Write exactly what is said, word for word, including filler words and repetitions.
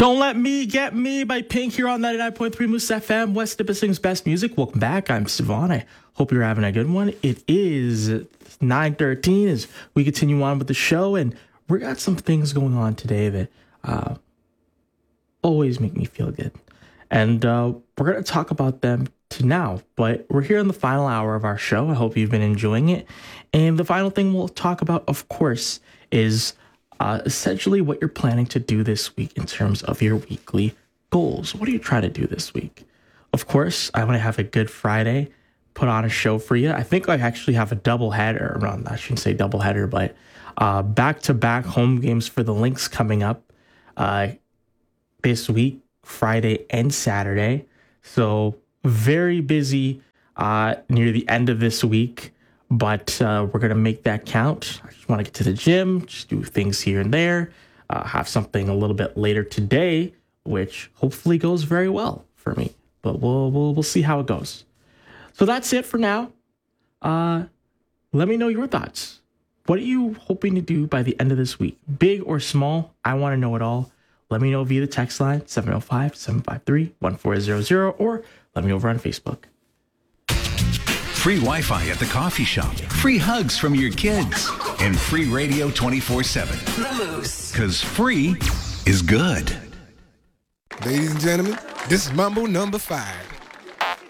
Don't Let Me Get Me by Pink here on ninety-nine point three Moose F M, West Nipissing's best music. Welcome back. I'm Sivan. I hope you're having a good one. It is nine thirteen as we continue on with the show, and we got some things going on today that uh, always make me feel good. And uh, we're going to talk about them to now, but we're here in the final hour of our show. I hope you've been enjoying it. And the final thing we'll talk about, of course, is Uh, essentially what you're planning to do this week in terms of your weekly goals. What are you trying to do this week? Of course, I want to have a good Friday, put on a show for you. I think I actually have a double header. Well, I shouldn't say double header, but uh, back-to-back home games for the Lynx coming up uh, this week, Friday and Saturday. So very busy uh, near the end of this week. But uh, we're going to make that count. I just want to get to the gym, just do things here and there, uh, have something a little bit later today, which hopefully goes very well for me. But we'll we'll, we'll see how it goes. So that's it for now. Uh, let me know your thoughts. What are you hoping to do by the end of this week? Big or small? I want to know it all. Let me know via the text line, seven oh five, seven five three, one four zero zero, or let me over on Facebook. Free Wi-Fi at the coffee shop, free hugs from your kids, and free radio twenty-four seven. The Moose. Because free is good. Ladies and gentlemen, this is Mambo number five.